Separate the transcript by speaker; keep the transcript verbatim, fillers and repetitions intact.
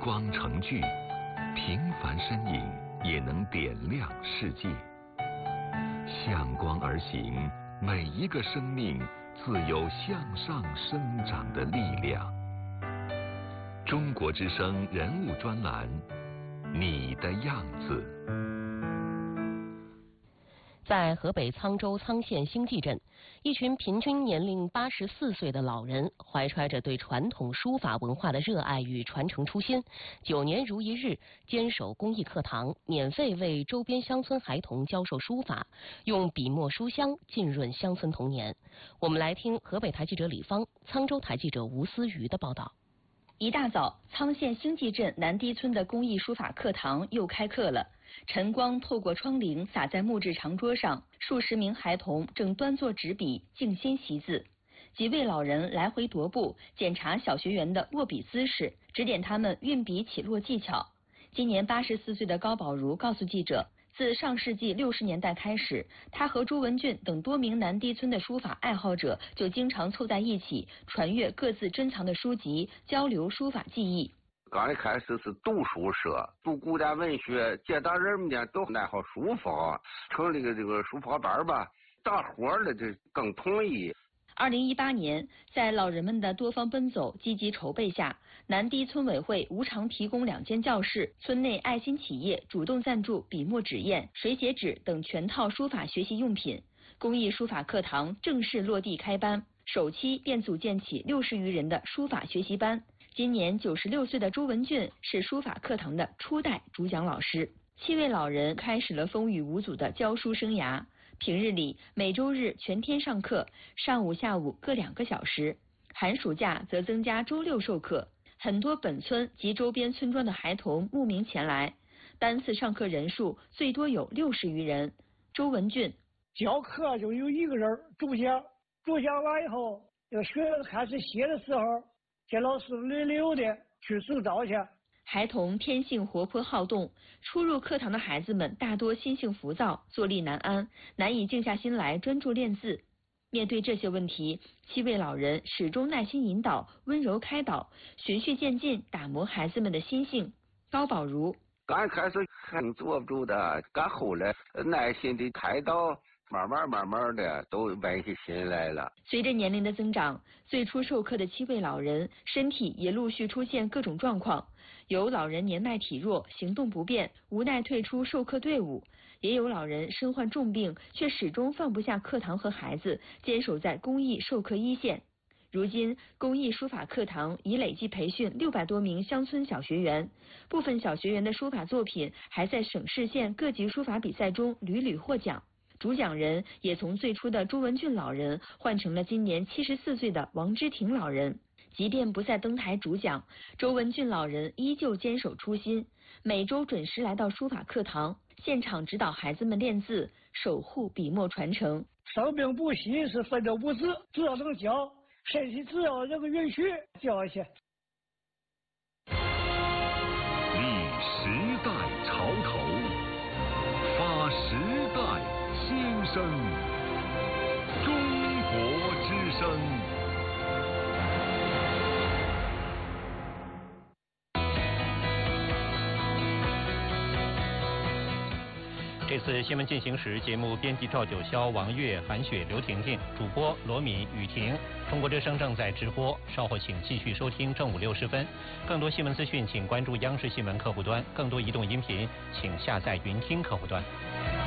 Speaker 1: 光成炬，平凡身影也能点亮世界。向光而行，每一个生命自有向上生长的力量。中国之声人物专栏，你的样子。
Speaker 2: 在河北沧州沧县兴济镇，一群平均年龄八十四岁的老人，怀揣着对传统书法文化的热爱与传承初心，九年如一日坚守公益课堂，免费为周边乡村孩童教授书法，用笔墨书香浸润乡村童年。我们来听河北台记者李芳、沧州台记者吴思瑜的报道。
Speaker 3: 一大早，沧县兴济镇南堤村的公益书法课堂又开课了。晨光透过窗棂洒在木质长桌上，数十名孩童正端坐纸笔静心习字。几位老人来回踱步，检查小学员的握笔姿势，指点他们运笔起落技巧。今年八十四岁的高宝如告诉记者，自上世纪六十年代开始，他和朱文俊等多名南堤村的书法爱好者就经常凑在一起，传阅各自珍藏的书籍，交流书法技艺。
Speaker 4: 刚一开始是读书社，读古典文学，见到人们呢都爱好书法，成立个这个书法班吧，大伙儿的这更统一。
Speaker 3: 二零一八年，在老人们的多方奔走、积极筹备下，南堤村委会无偿提供两间教室，村内爱心企业主动赞助笔墨纸砚、水写纸等全套书法学习用品。公益书法课堂正式落地开班，首期便组建起六十余人的书法学习班。今年九十六岁的朱文俊是书法课堂的初代主讲老师。七位老人开始了风雨无阻的教书生涯。平日里每周日全天上课，上午下午各两个小时，寒暑假则增加周六授课。很多本村及周边村庄的孩童慕名前来，单次上课人数最多有六十余人。周文俊
Speaker 5: 教课就有一个人主讲，主讲完以后，这个学生开始写的时候，这老师轮流的去指导去。
Speaker 3: 孩童天性活泼好动，初入课堂的孩子们大多心性浮躁，坐立难安，难以静下心来专注练字。面对这些问题，七位老人始终耐心引导，温柔开导，循序渐进打磨孩子们的心性。高宝如
Speaker 4: 刚开始很坐不住的，刚后来耐心的开导，慢慢慢慢的都稳下心来了。
Speaker 3: 随着年龄的增长，最初授课的七位老人身体也陆续出现各种状况，有老人年迈体弱，行动不便，无奈退出授课队伍；也有老人身患重病，却始终放不下课堂和孩子，坚守在公益授课一线。如今，公益书法课堂已累计培训六百多名乡村小学员，部分小学员的书法作品还在省市县各级书法比赛中屡屡获奖。主讲人也从最初的朱文俊老人换成了今年七十四岁的王之庭老人。即便不再登台主讲，周文俊老人依旧坚守初心，每周准时来到书法课堂，现场指导孩子们练字，守护笔墨传承。
Speaker 5: 生病不息是分着五子，只要能教，身体只要能允许教一些。
Speaker 1: 立时代潮头，发时代新生，中国之声。
Speaker 6: 这次新闻进行时，节目编辑赵九霄、王悦、韩雪、刘婷婷，主播罗敏、雨婷。中国之声正在直播，稍后请继续收听正午六时分。更多新闻资讯，请关注央视新闻客户端；更多移动音频，请下载云听客户端。